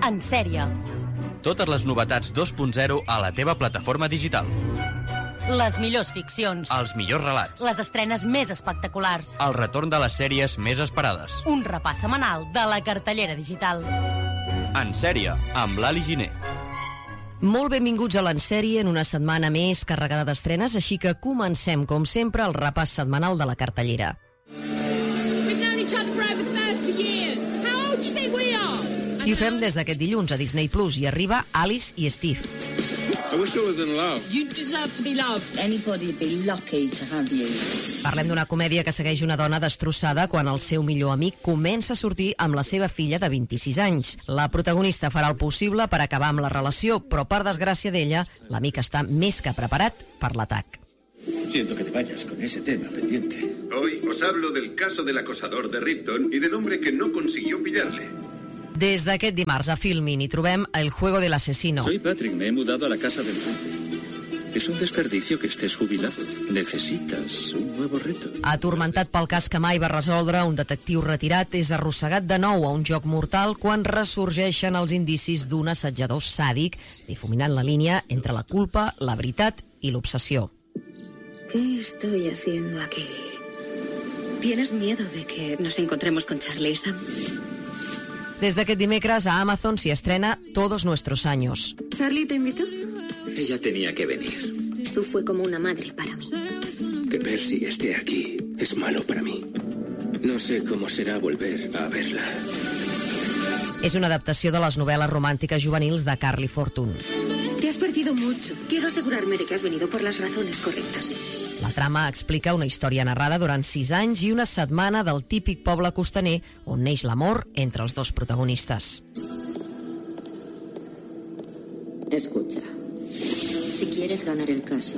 En sèrie. Totes les novetats 2.0 a la teva plataforma digital. Les millors ficcions. Els millors relats. Les estrenes més espectaculars. El retorn de les sèries més esperades. Un repàs setmanal de la cartellera digital. En sèrie, amb l'Ali Giner. Molt benvinguts a l'Ensèrie en una setmana més carregada d'estrenes, així que comencem, com sempre, el repàs setmanal de la cartellera. I ho fem des d'aquest dilluns a Disney Plus i arriba Alice i Steve. Parlem d'una comèdia que segueix una dona destrossada quan el seu millor amic comença a sortir amb la seva filla de 26 anys. La protagonista farà el possible per acabar amb la relació, però per desgràcia d'ella, l'amic està més que preparat per l'atac. Siento que te vayas con ese tema pendiente. Hoy os hablo del caso del acosador de Ripton y del hombre que no consiguió pillarle. Des d'aquest dimarts a Filmin hi trobem El juego del asesino. Soy Patrick, me he mudado a la casa del frente. Es un desperdicio que estés jubilado. Necesitas un nuevo reto. Atormentat pel cas que mai va resoldre, un detectiu retirat és arrossegat de nou a un joc mortal quan ressorgeixen els indicis d'un assetjador sàdic, difuminant la línia entre la culpa, la veritat i l'obsessió. ¿Qué estoy haciendo aquí? ¿Tienes miedo de que nos encontremos con Charlie, Sam? Des d'aquest dimecres a Amazon s'hi estrena Todos nuestros años. ¿Charlie te invitó? Ella tenía que venir. Sue fue como una madre para mí. Que Percy esté aquí es malo para mí. No sé cómo será volver a verla. És una adaptació de les novel·les romàntiques juvenils de Carly Fortune. Te has perdido mucho. Quiero asegurarme de que has venido por las razones correctas. La trama explica una història narrada durant 6 anys i una setmana del típic poble costaner on neix l'amor entre els dos protagonistes. Escucha. Si quieres ganar el caso,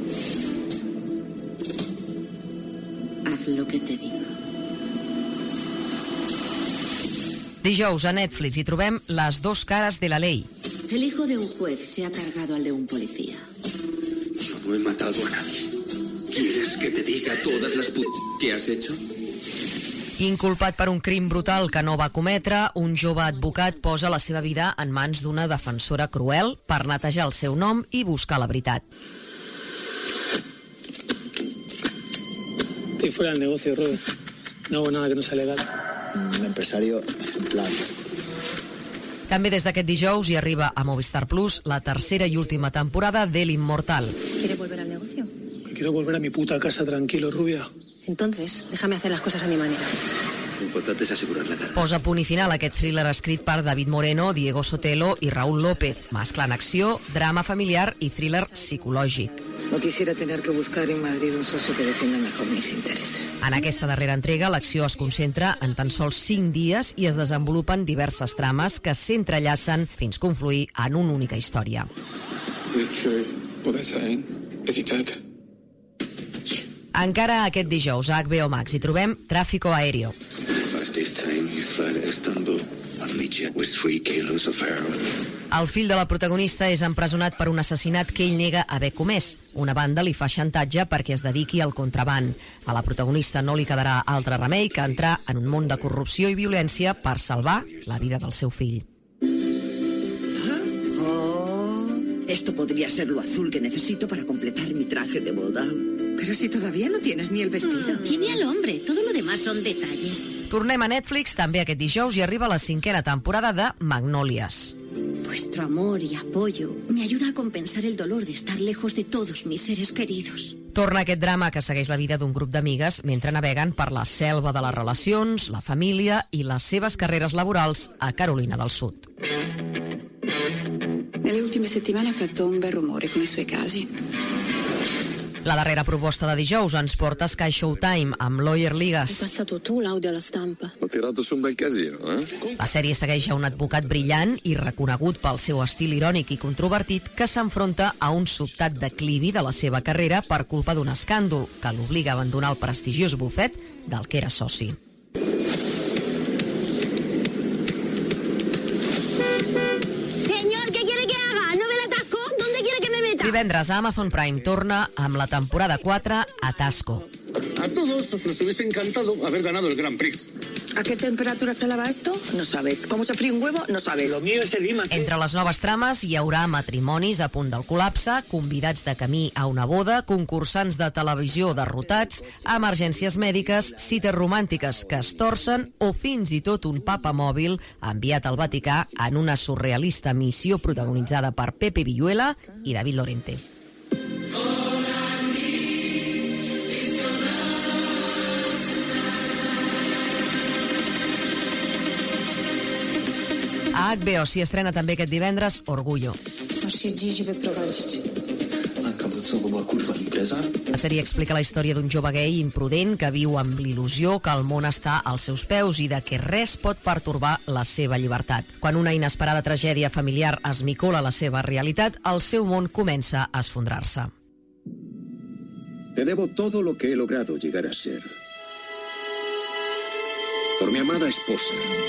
haz lo que te digo. Dijous a Netflix hi trobem Les dos caras de la ley. El hijo de un juez se ha cargado al de un policía. Yo no he matado a nadie. ¿Quieres que te diga todas las que has hecho? Inculpat per un crim brutal que no va cometre, un jove advocat posa la seva vida en mans d'una defensora cruel per netejar el seu nom i buscar la veritat. Estoy fuera del negocio, Robert. No hago nada que no sea legal. Un empresario en plan. També des d'aquest dijous hi arriba a Movistar Plus la tercera i última temporada de L'Inmortal. ¿Quiere volver al negocio? Quiero volver a mi puta casa tranquilo, rubia. Entonces, déjame hacer las cosas a mi manera. Lo importante es asegurar la cara. Posa punt i final a aquest thriller escrit per David Moreno, Diego Sotelo i Raúl López, mesclant acció, drama familiar i thriller psicològic. No quisiera tener que buscar en Madrid un socio que defienda mejor mis intereses. En aquesta darrera entrega, l'acció es concentra en tan sols 5 dies i es desenvolupen diverses trames que s'entrellacen fins confluir en una única història. Encara aquest dijous a HBO Max hi trobem Tráfico Aéreo. El fill de la protagonista és empresonat per un assassinat que ell nega haver comès. Una banda li fa xantatge perquè es dediqui al contraban. A la protagonista no li quedarà altre remei que entrar en un món de corrupció i violència per salvar la vida del seu fill. Esto podría ser lo azul que necesito para completar mi traje de boda. Pero si todavía no tienes ni el vestido. Tiene al hombre, todo lo demás son detalles. Tornem a Netflix també aquest dijous i arriba la 5a temporada de Magnolias. Vuestro amor y apoyo me ayuda a compensar el dolor de estar lejos de todos mis seres queridos. Torna aquest drama que segueix la vida d'un grup d'amigues mentre naveguen per la selva de les relacions, la família i les seves carreres laborals a Carolina del Sud. Nelle ultime settimane ha fatto un bel rumore con i suoi casi. La darrera proposta de dijous ens porta Sky Showtime amb Lawyer Ligas. Hai passato tu l'audio alla stampa. Ho tirato su un bel casino, La sèrie segueix a un advocat brillant i reconegut pel seu estil irònic i controvertit que s'enfronta a un sobtat declivi de la seva carrera per culpa d'un escàndol que l'obliga a abandonar el prestigiós bufet del que era soci. Divendres a Amazon Prime torna amb la temporada 4 Atasco. A todos nos hubiese encantado haber ganado el Grand Prix. ¿A qué temperatura se lava esto? No sabes. ¿Cómo se fríe un huevo? No sabes. Lo mío es el IMA. Entre les noves trames hi haurà matrimonis a punt del col·lapse, convidats de camí a una boda, concursants de televisió derrotats, emergències mèdiques, cites romàntiques que es torcen o fins i tot un papa mòbil enviat al Vaticà en una surrealista missió protagonitzada per Pepe Villuela i David Lorente. A HBO s'hi estrena també aquest divendres Orgullo. La sèrie explica la història d'un jove gay imprudent que viu amb l'il·lusió que el món està als seus peus i de que res pot pertorbar la seva llibertat. Quan una inesperada tragèdia familiar esmicola la seva realitat, el seu món comença a esfondrar-se. Te debo todo lo que he logrado llegar a ser. Por mi amada esposa.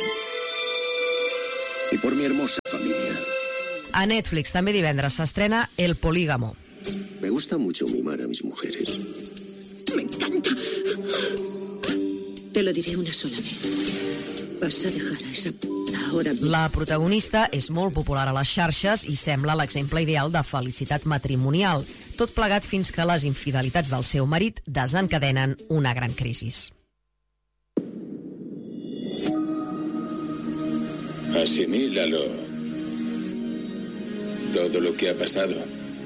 Y por mi hermosa familia. A Netflix també divendres s'estrena El Polígamo. Me gusta mucho mimar a mis mujeres. Me encanta. Te lo diré una sola vez. Vas a dejar a esa p*** ahora mismo. La protagonista és molt popular a les xarxes i sembla l'exemple ideal de felicitat matrimonial, tot plegat fins que les infidelitats del seu marit desencadenen una gran crisi. Asimílalo. Todo lo que ha pasado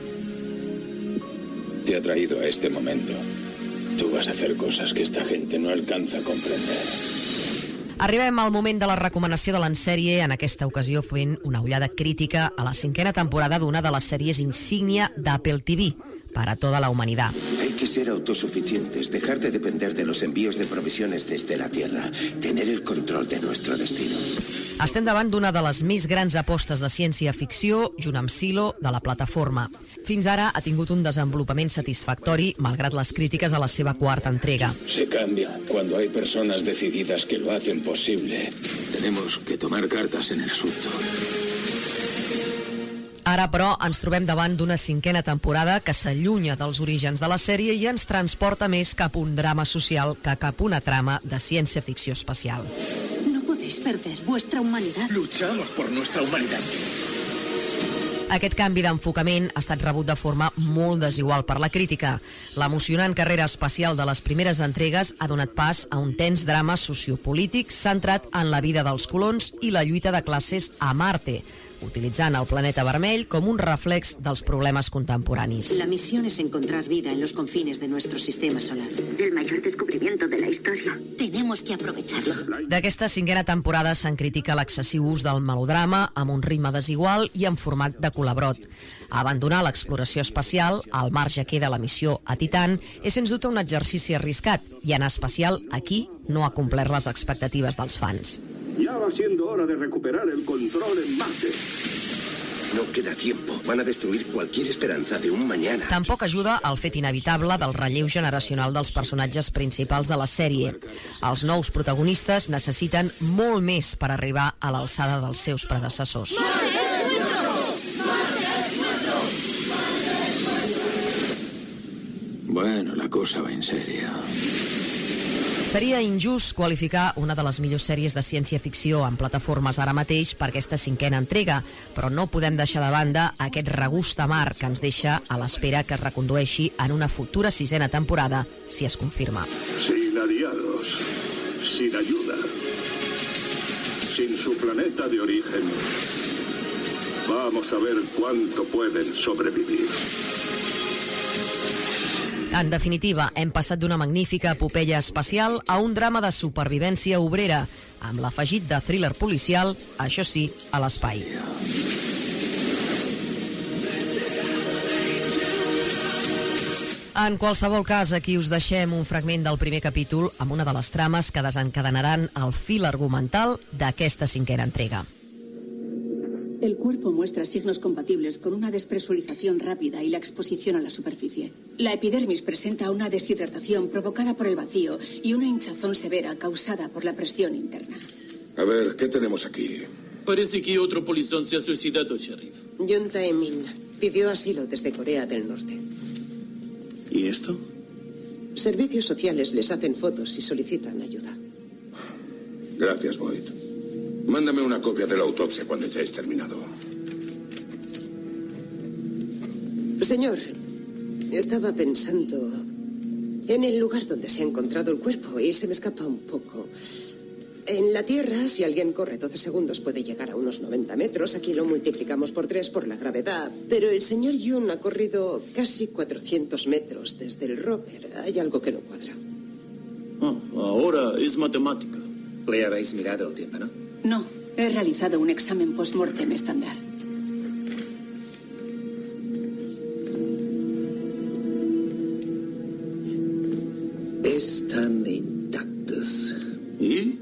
te ha traído a este momento. Tú vas a hacer cosas que esta gente no alcanza a comprender. Arribem al moment de la recomanació de l'ensèrie, en aquesta ocasió fent una ullada crítica a la 5a temporada d'una de les sèries insígnia d'Apple TV, para toda la humanidad. Hay que ser autosuficientes, dejar de depender de los envíos de provisiones desde la Tierra, tener el control de nuestro destino. Estem davant d'una de les més grans apostes de ciència-ficció, junt amb Silo, de la plataforma. Fins ara ha tingut un desenvolupament satisfactori, malgrat les crítiques a la seva 4ª entrega. Se cambia cuando hay personas decididas que lo hacen posible. Tenemos que tomar cartas en el asunto. Ara, però, ens trobem davant d'una 5a temporada que s'allunya dels orígens de la sèrie i ens transporta més cap a un drama social que cap a una trama de ciència-ficció espacial. No podéis perder vuestra humanidad. Luchamos por nuestra humanidad. Aquest canvi d'enfocament ha estat rebut de forma molt desigual per la crítica. L'emocionant carrera espacial de les primeres entregues ha donat pas a un tens drama sociopolític centrat en la vida dels colons i la lluita de classes a Marte, utilitzant el planeta vermell com un reflex dels problemes contemporanis. La misión es encontrar vida en los confines de nuestro sistema solar. El mayor descubrimiento de la historia. Tenemos que aprovecharlo. D'aquesta 5a temporada se'n critica l'excessiu ús del melodrama amb un ritme desigual i en format de colabrot. Abandonar l'exploració espacial, al marge queda la missió a Titan, és sens dubte un exercici arriscat i en especial aquí no ha complert les expectatives dels fans. Ya va siendo hora de recuperar el control en Marte. No queda tiempo. Van a destruir cualquier esperanza de un mañana. Tampoc ajuda el fet inevitable del relleu generacional dels personatges principals de la sèrie. Els nous protagonistes necessiten molt més per arribar a l'alçada dels seus predecessors. Bueno, la cosa va en serio. Seria injust qualificar una de les millors sèries de ciència-ficció en plataformes ara mateix per aquesta 5a entrega, però no podem deixar de banda aquest regust amar que ens deixa a l'espera que es recondueixi en una futura 6a temporada, si es confirma. Sin aliados, sin ayuda, sin su planeta de origen, vamos a ver cuánto pueden sobrevivir. En definitiva, hem passat d'una magnífica epopeia espacial a un drama de supervivència obrera, amb l'afegit de thriller policial, això sí, a l'espai. En qualsevol cas, aquí us deixem un fragment del primer capítol amb una de les trames que desencadenaran el fil argumental d'aquesta 5a entrega. El cuerpo muestra signos compatibles con una despresurización rápida y la exposición a la superficie. La epidermis presenta una deshidratación provocada por el vacío y una hinchazón severa causada por la presión interna. A ver, ¿qué tenemos aquí? Parece que otro polizón se ha suicidado, sheriff. Jun Tae-min pidió asilo desde Corea del Norte. ¿Y esto? Servicios sociales les hacen fotos y solicitan ayuda. Gracias, Boyd. Mándame una copia de la autopsia cuando hayáis terminado. Señor, estaba pensando en el lugar donde se ha encontrado el cuerpo y se me escapa un poco. En la Tierra, si alguien corre 12 segundos puede llegar a unos 90 metros. Aquí lo multiplicamos por 3 por la gravedad. Pero el señor Yoon ha corrido casi 400 metros desde el rover. Hay algo que no cuadra. Ahora es matemática. ¿Le habéis mirado el tímpano? No, he realizado un examen post-mortem estándar. Están intactos. ¿Y?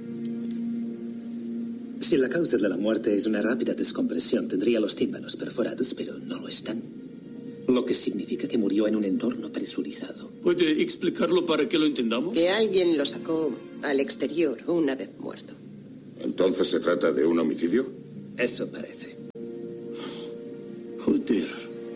Si la causa de la muerte es una rápida descompresión, tendría los tímpanos perforados, pero no lo están. Lo que significa que murió en un entorno presurizado. ¿Puede explicarlo para que lo entendamos? Que alguien lo sacó al exterior una vez muerto. ¿Entonces se trata de un homicidio? Eso parece. Joder.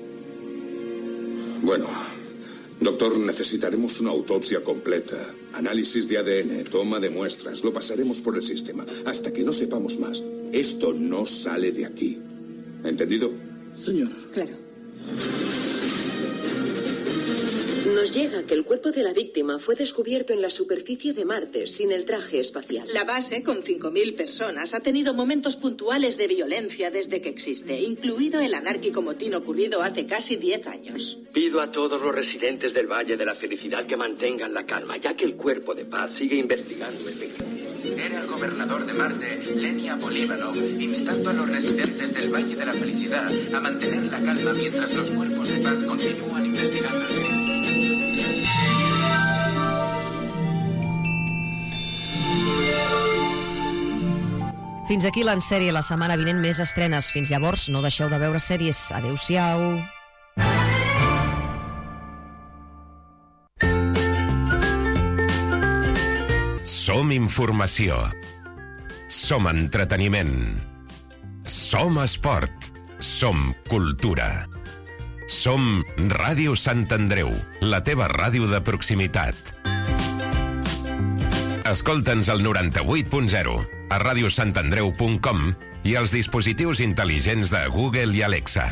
Bueno, doctor, necesitaremos una autopsia completa. Análisis de ADN, toma de muestras. Lo pasaremos por el sistema. Hasta que no sepamos más. Esto no sale de aquí. ¿Entendido? Señor. Claro. Nos llega que el cuerpo de la víctima fue descubierto en la superficie de Marte, sin el traje espacial. La base, con 5.000 personas, ha tenido momentos puntuales de violencia desde que existe, incluido el anárquico motín ocurrido hace casi 10 años. Pido a todos los residentes del Valle de la Felicidad que mantengan la calma, ya que el Cuerpo de Paz sigue investigando este crimen. Era el gobernador de Marte, Lenia Polívanov, instando a los residentes del Valle de la Felicidad a mantener la calma mientras los cuerpos de paz continúan investigando el crimen. Fins aquí l'ensèrie. La setmana vinent més estrenes. Fins llavors, no deixeu de veure sèries. Adéu-siau. Som informació. Som entreteniment. Som esport. Som cultura. Som Ràdio Sant Andreu, la teva ràdio de proximitat. Escolta'ns al 98.0, a radiosantandreu.com i als dispositius intel·ligents de Google i Alexa.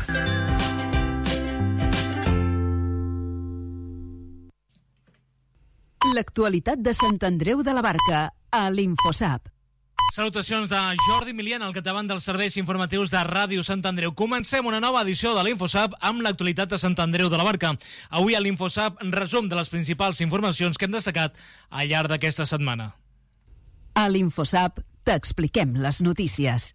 L'actualitat de Sant Andreu de la Barca, a l'Infosap. Salutacions de Jordi Milian, al capdavant dels serveis informatius de Ràdio Sant Andreu. Comencem una nova edició de l'Infosap amb l'actualitat de Sant Andreu de la Barca. Avui a l'Infosap, resum de les principals informacions que hem destacat al llarg d'aquesta setmana. A l'Infosap t'expliquem les notícies.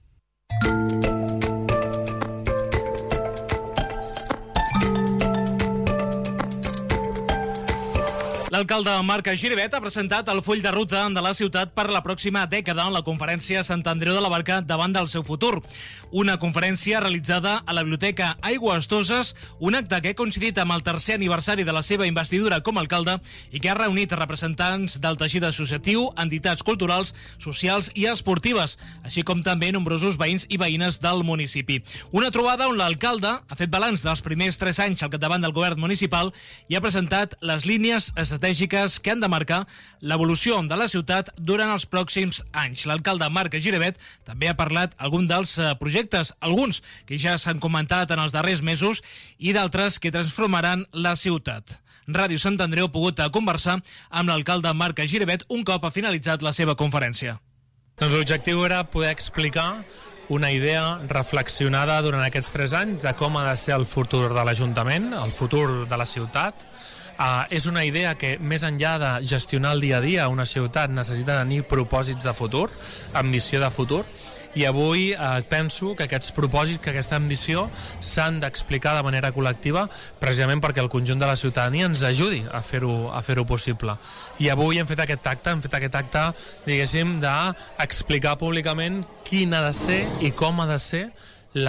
L'alcalde Marc Giribet ha presentat el full de ruta de la ciutat per la pròxima dècada en la conferència Sant Andreu de la Barca davant del seu futur. Una conferència realitzada a la Biblioteca Aigües Toses, un acte que ha coincidit amb el tercer aniversari de la seva investidura com a alcalde i que ha reunit representants del teixit associatiu, entitats culturals, socials i esportives, així com també nombrosos veïns i veïnes del municipi. Una trobada on l'alcalde ha fet balanç dels primers 3 anys al capdavant del govern municipal i ha presentat les línies estratègiques que han de marcar l'evolució de la ciutat durant els pròxims anys. L'alcalde Marc Giribet també ha parlat d'alguns dels projectes, alguns que ja s'han comentat en els darrers mesos i d'altres que transformaran la ciutat. Ràdio Sant Andreu ha pogut conversar amb l'alcalde Marc Giribet un cop ha finalitzat la seva conferència. Doncs l'objectiu era poder explicar una idea reflexionada durant aquests 3 anys de com ha de ser el futur de l'Ajuntament, el futur de la ciutat. És una idea que, més enllà de gestionar el dia a dia, una ciutat necessita tenir propòsits de futur, ambició de futur, i avui penso que aquests propòsits, que aquesta ambició s'han d'explicar de manera col·lectiva precisament perquè el conjunt de la ciutadania ens ajudi a fer-ho possible. I avui hem fet aquest acte, diguéssim, d'explicar públicament quin ha de ser i com ha de ser la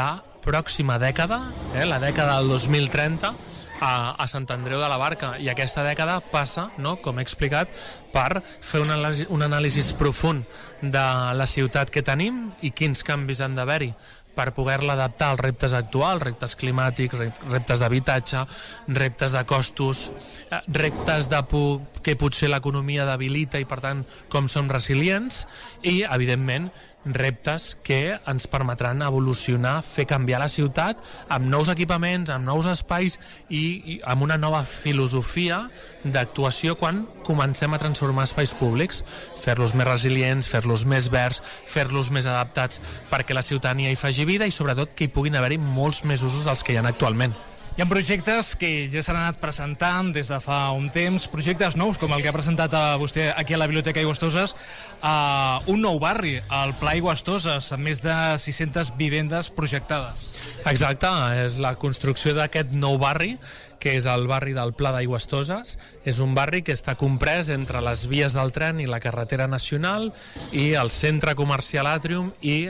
pròxima dècada, la dècada del 2030, a Sant Andreu de la Barca, i aquesta dècada passa, no, com he explicat, per fer un anàlisi profund de la ciutat que tenim i quins canvis han d'haver-hi per poder-la adaptar als reptes actuals, reptes climàtics, reptes d'habitatge, reptes de costos, reptes que potser l'economia debilita i, per tant, com som resilients, i, evidentment, reptes que ens permetran evolucionar, fer canviar la ciutat amb nous equipaments, amb nous espais i amb una nova filosofia d'actuació quan comencem a transformar espais públics, fer-los més resilients, fer-los més verds, fer-los més adaptats perquè la ciutadania hi faci vida i sobretot que hi puguin haver-hi molts més usos dels que hi ha actualment. Hi ha projectes que ja s'han anat presentant des de fa un temps, projectes nous, com el que ha presentat vostè aquí a la Biblioteca Aigües-Toses, un nou barri, el Pla Aigües-Toses, amb més de 600 vivendes projectades. Exacte, és la construcció d'aquest nou barri, que és el barri del Pla d'Aigües-Toses. És un barri que està comprès entre les vies del tren i la carretera nacional i el centre comercial Atrium i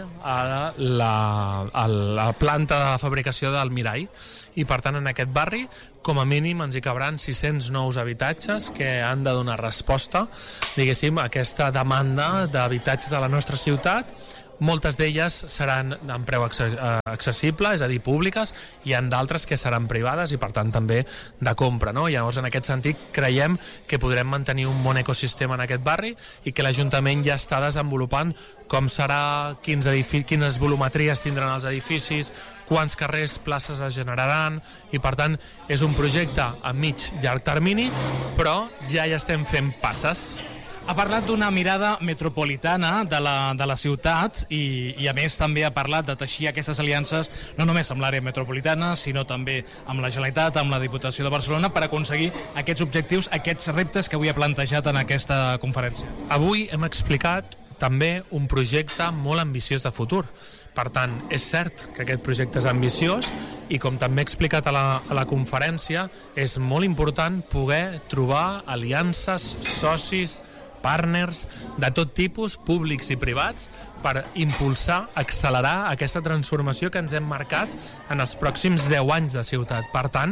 la planta de fabricació del Mirall. I, per tant, en aquest barri, com a mínim, ens hi cabran 600 nous habitatges que han de donar resposta, diguéssim, a aquesta demanda d'habitatges a la nostra ciutat. Moltes d'elles seran en preu accessible, és a dir, públiques, i en d'altres que seran privades i, per tant, també de compra, no? I llavors, en aquest sentit, creiem que podrem mantenir un bon ecosistema en aquest barri i que l'Ajuntament ja està desenvolupant com serà, quines volumetries tindran els edificis, quants carrers, places es generaran, i, per tant, és un projecte a mig llarg termini, però ja hi estem fent passes. Ha parlat d'una mirada metropolitana de la ciutat i a més també ha parlat de teixir aquestes aliances no només amb l'àrea metropolitana, sinó també amb la Generalitat, amb la Diputació de Barcelona, per aconseguir aquests objectius, aquests reptes que avui ha plantejat en aquesta conferència. Avui hem explicat també un projecte molt ambiciós de futur. Per tant, és cert que aquest projecte és ambiciós i, com també he explicat a la conferència, és molt important poder trobar aliances, socis, partners de tot tipus, públics i privats, per impulsar, accelerar aquesta transformació que ens hem marcat en els pròxims 10 anys de ciutat. Per tant,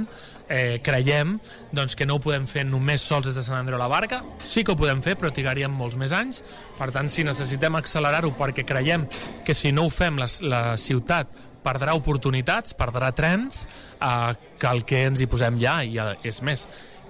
creiem que no ho podem fer només sols des de Sant Andreu de la Barca, sí que ho podem fer, però trigaríem molts més anys. Per tant, si necessitem accelerar-ho perquè creiem que si no ho fem la ciutat perdrà oportunitats, perdrà trens, cal que ens hi posem ja, i és més,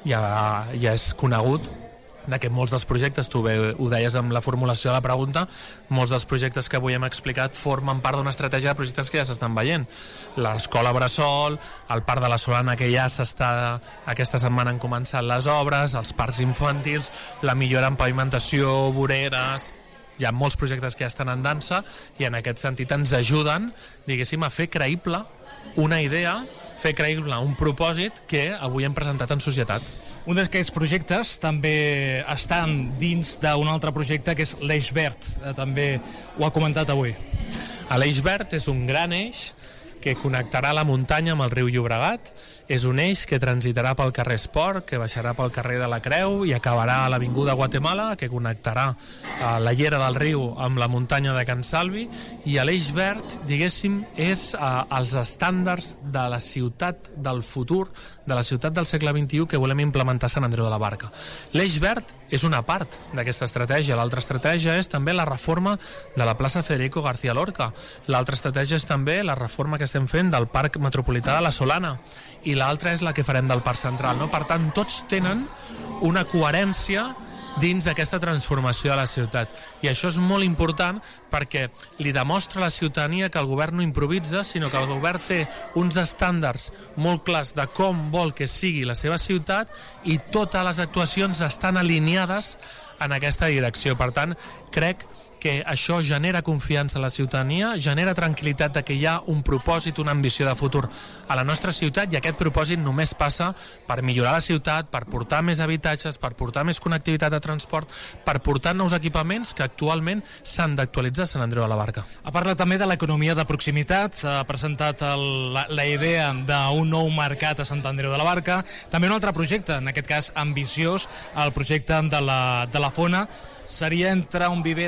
ja és conegut que molts dels projectes, tu ho deies amb la formulació de la pregunta, molts dels projectes que avui hem explicat formen part d'una estratègia de projectes que ja s'estan veient. L'escola Bressol, el Parc de la Solana, que ja aquesta setmana han començat les obres, els parcs infantils, la millora en pavimentació, voreres. Hi ha molts projectes que ja estan en dansa i en aquest sentit ens ajuden, diguéssim, a fer creïble una idea, fer creïble un propòsit que avui hem presentat en societat. Un d'aquests projectes també estan dins d'un altre projecte que és l'Eix Verd, també ho ha comentat avui. L'Eix Verd és un gran eix que connectarà la muntanya amb el riu Llobregat. És un eix que transitarà pel carrer Esport, que baixarà pel carrer de la Creu i acabarà a l'Avinguda Guatemala, que connectarà la llera del riu amb la muntanya de Can Salvi. I l'Eix Verd, diguéssim, és els estàndards de la ciutat del futur, de la ciutat del segle XXI que volem implementar a Sant Andreu de la Barca. L'Eix Verd és una part d'aquesta estratègia. L'altra estratègia és també la reforma de la plaça Federico García Lorca. L'altra estratègia és també la reforma que estem fent del Parc Metropolità de la Solana. I l'altra és la que farem del Parc Central, no? Per tant, tots tenen una coherència dins d'aquesta transformació de la ciutat. I això és molt important perquè li demostra a la ciutadania que el govern no improvisa, sinó que el govern té uns estàndards molt clars de com vol que sigui la seva ciutat i totes les actuacions estan alineades en aquesta direcció. Per tant, crec que això genera confiança a la ciutadania, genera tranquil·litat de que hi ha un propòsit, una ambició de futur a la nostra ciutat, i aquest propòsit només passa per millorar la ciutat, per portar més habitatges, per portar més connectivitat de transport, per portar nous equipaments que actualment s'han d'actualitzar a Sant Andreu de la Barca. Ha parlat també de l'economia de proximitat, ha presentat la idea d'un nou mercat a Sant Andreu de la Barca, també un altre projecte, en aquest cas ambiciós, el projecte de la Fona. Seria entrar un viver d'empreses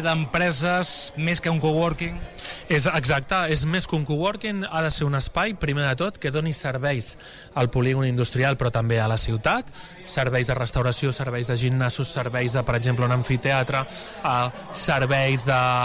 empreses, més que un coworking? Exacte, és més que un coworking, ha de ser un espai, primer de tot, que doni serveis al polígon industrial, però també a la ciutat, serveis de restauració, serveis de gimnasos, serveis de, per exemple, un amfiteatre, serveis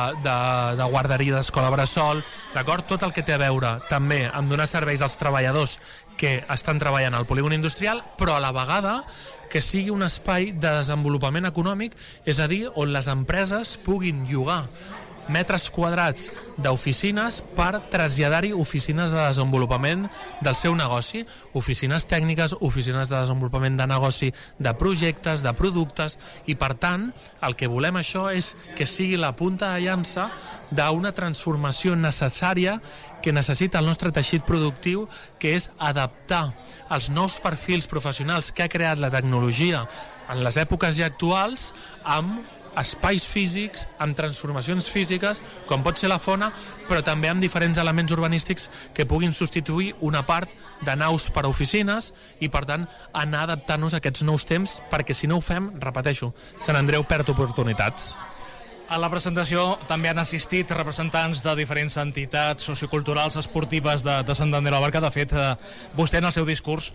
de guarderia d'escola bressol, d'acord? Tot el que té a veure també amb donar serveis als treballadors que estan treballant al polígon industrial, però a la vegada que sigui un espai de desenvolupament econòmic, és a dir, on les empreses puguin llogar metres quadrats d'oficines per traslladar-hi oficines de desenvolupament del seu negoci, oficines tècniques, oficines de desenvolupament de negoci, de projectes, de productes, i per tant el que volem això és que sigui la punta de llança d'una transformació necessària que necessita el nostre teixit productiu, que és adaptar els nous perfils professionals que ha creat la tecnologia en les èpoques ja actuals amb espais físics, amb transformacions físiques, com pot ser la Fona, però també amb diferents elements urbanístics que puguin substituir una part de naus per a oficines i, per tant, anar adaptant-nos a aquests nous temps, perquè si no ho fem, repeteixo, Sant Andreu perd oportunitats. A la presentació també han assistit representants de diferents entitats socioculturals, esportives de Sant Andreu de la Barca. De fet, vostè en el seu discurs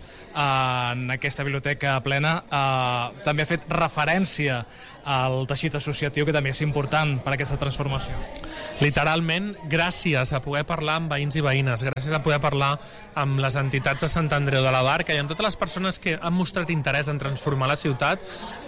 en aquesta biblioteca plena també ha fet referència al teixit associatiu, que també és important per a aquesta transformació. Literalment, gràcies a poder parlar amb veïns i veïnes, gràcies a poder parlar amb les entitats de Sant Andreu de la Barca i amb totes les persones que han mostrat interès en transformar la ciutat,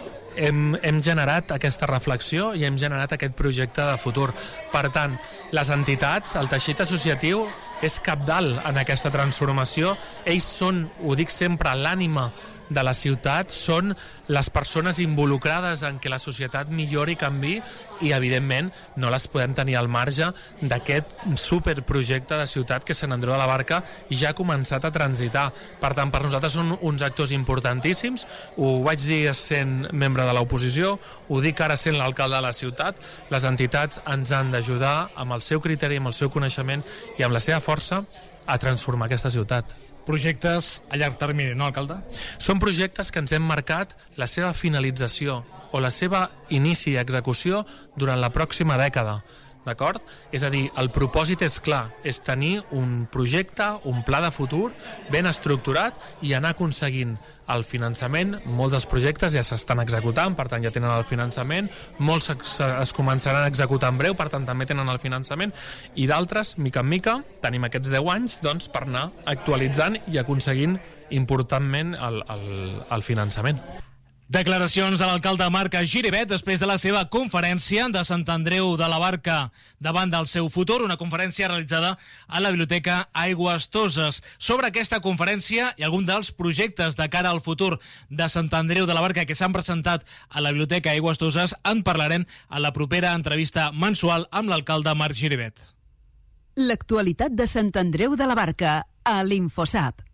hem generat aquesta reflexió i hem generat aquest projecte de futur. Per tant, les entitats, el teixit associatiu és cabdal en aquesta transformació. Ells són, ho dic sempre, l'ànima de la ciutat, són les persones involucrades en que la societat millori i canvi i, evidentment, no les podem tenir al marge d'aquest superprojecte de ciutat que Sant Andreu de la Barca ja ha començat a transitar. Per tant, per nosaltres són uns actors importantíssims. Ho vaig dir sent membre de l'oposició, ho dic ara sent l'alcalde de la ciutat. Les entitats ens han d'ajudar amb el seu criteri, amb el seu coneixement i amb la seva força a transformar aquesta ciutat. Projectes a llarg termini, no, alcalde? Són projectes que ens hem marcat la seva finalització o la seva inici i execució durant la pròxima dècada. D'acord? És a dir, el propòsit és clar, és tenir un projecte, un pla de futur ben estructurat i anar aconseguint el finançament. Molts dels projectes ja s'estan executant, per tant ja tenen el finançament, molts es començaran a executar en breu, per tant també tenen el finançament, i d'altres, mica en mica, tenim aquests 10 anys doncs, per anar actualitzant i aconseguint importantment el finançament. Declaracions de l'alcalde Marc Giribet després de la seva conferència de Sant Andreu de la Barca davant del seu futur, una conferència realitzada a la Biblioteca Aigües Toses. Sobre aquesta conferència i algun dels projectes de cara al futur de Sant Andreu de la Barca que s'han presentat a la Biblioteca Aigües Toses en parlarem a la propera entrevista mensual amb l'alcalde Marc Giribet. L'actualitat de Sant Andreu de la Barca a l'Infosap.